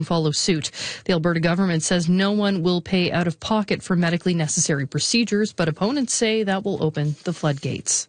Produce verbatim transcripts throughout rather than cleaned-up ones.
follow suit. The Alberta government says no one will pay out of pocket for medically necessary procedures, but opponents say that will open the floodgates.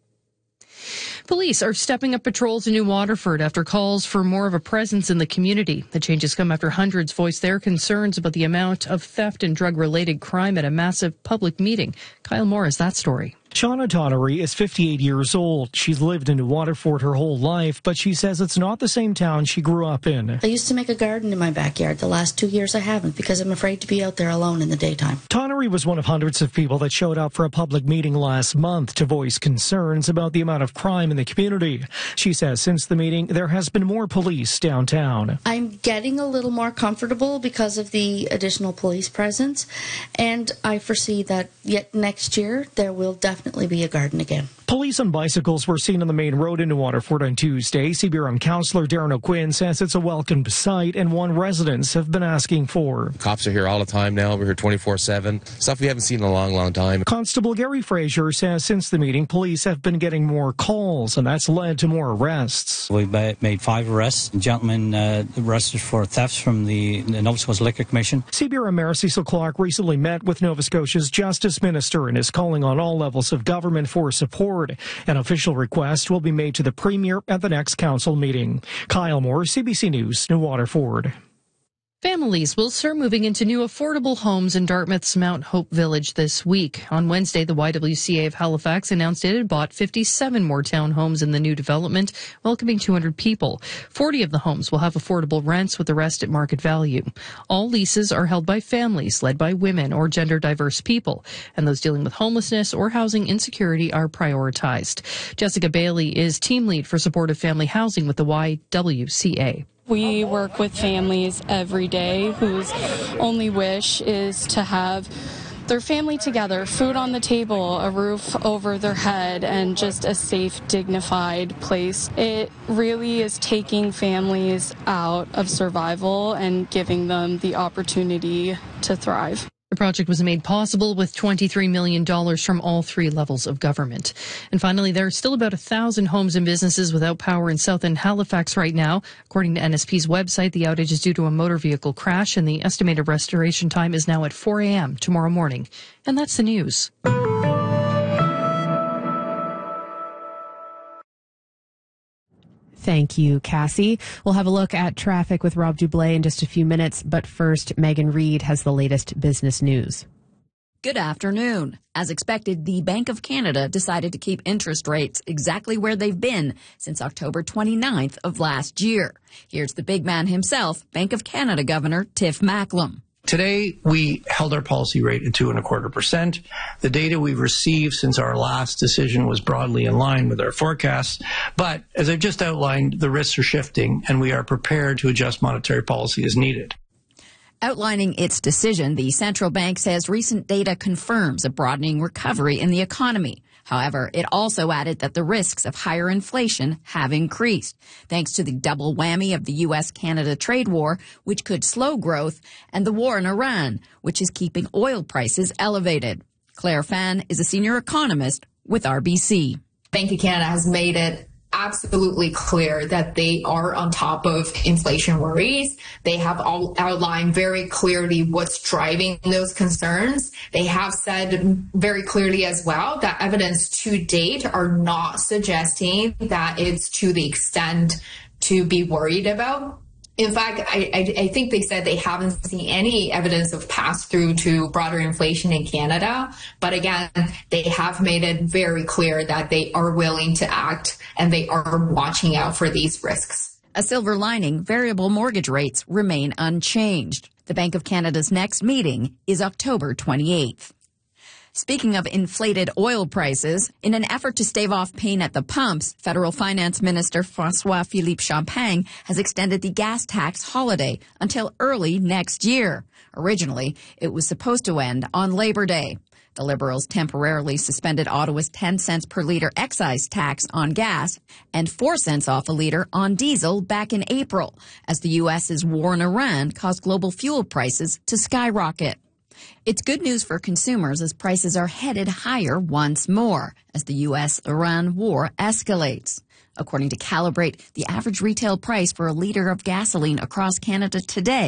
Police are stepping up patrols in New Waterford after calls for more of a presence in the community. The changes come after hundreds voiced their concerns about the amount of theft and drug-related crime at a massive public meeting. Kyle Moore has that story. Shauna Donnery is fifty-eight years old. She's lived in New Waterford her whole life, but she says it's not the same town she grew up in. I used to make a garden in my backyard. The last two years I haven't because I'm afraid to be out there alone in the daytime. Donnery was one of hundreds of people that showed up for a public meeting last month to voice concerns about the amount of crime in the community. She says since the meeting, there has been more police downtown. I'm getting a little more comfortable because of the additional police presence, and I foresee that yet next year there will definitely Definitely be a garden again. Police on bicycles were seen on the main road in New Waterford on Tuesday. C B R M councillor Darren O'Quinn says it's a welcome sight and one residents have been asking for. Cops are here all the time now. We're here twenty-four seven. Stuff we haven't seen in a long, long time. Constable Gary Fraser says since the meeting, police have been getting more calls, and that's led to more arrests. We've made five arrests. A gentleman uh, arrested for thefts from the, the Nova Scotia Liquor Commission. C B R M Mayor Cecil Clark recently met with Nova Scotia's Justice Minister and is calling on all levels of government for support. An official request will be made to the Premier at the next council meeting. Kyle Moore, C B C News, New Waterford. Families will start moving into new affordable homes in Dartmouth's Mount Hope Village this week. On Wednesday, the Y W C A of Halifax announced it had bought fifty-seven more townhomes in the new development, welcoming two hundred people. forty of the homes will have affordable rents, with the rest at market value. All leases are held by families led by women or gender-diverse people, and those dealing with homelessness or housing insecurity are prioritized. Jessica Bailey is team lead for supportive family housing with the Y W C A. We work with families every day whose only wish is to have their family together, food on the table, a roof over their head, and just a safe, dignified place. It really is taking families out of survival and giving them the opportunity to thrive. The project was made possible with twenty-three million dollars from all three levels of government. And finally, there are still about one thousand homes and businesses without power in South End Halifax right now. According to N S P's website, the outage is due to a motor vehicle crash, and the estimated restoration time is now at four a.m. tomorrow morning. And that's the news. Thank you, Cassie. We'll have a look at traffic with Rob Dublé in just a few minutes, but first, Megan Reid has the latest business news. Good afternoon. As expected, the Bank of Canada decided to keep interest rates exactly where they've been since October twenty-ninth of last year. Here's the big man himself, Bank of Canada Governor Tiff Macklem. Today, we held our policy rate at two and a quarter percent. The data we've received since our last decision was broadly in line with our forecasts. But as I've just outlined, the risks are shifting, and we are prepared to adjust monetary policy as needed. Outlining its decision, the central bank says recent data confirms a broadening recovery in the economy. However, it also added that the risks of higher inflation have increased, thanks to the double whammy of the U S Canada trade war, which could slow growth, and the war in Iran, which is keeping oil prices elevated. Claire Fan is a senior economist with R B C. Bank of Canada has made it absolutely clear that they are on top of inflation worries. They have all outlined very clearly what's driving those concerns. They have said very clearly as well that evidence to date are not suggesting that it's to the extent to be worried about. In fact, I, I, I think they said they haven't seen any evidence of pass-through to broader inflation in Canada. But again, they have made it very clear that they are willing to act and they are watching out for these risks. A silver lining, variable mortgage rates remain unchanged. The Bank of Canada's next meeting is October twenty-eighth. Speaking of inflated oil prices, in an effort to stave off pain at the pumps, Federal Finance Minister François-Philippe Champagne has extended the gas tax holiday until early next year. Originally, it was supposed to end on Labor Day. The Liberals temporarily suspended Ottawa's ten cents per litre excise tax on gas and four cents off a litre on diesel back in April, as the U S's war in Iran caused global fuel prices to skyrocket. It's good news for consumers as prices are headed higher once more as the U S Iran war escalates. According to Calibrate, the average retail price for a liter of gasoline across Canada today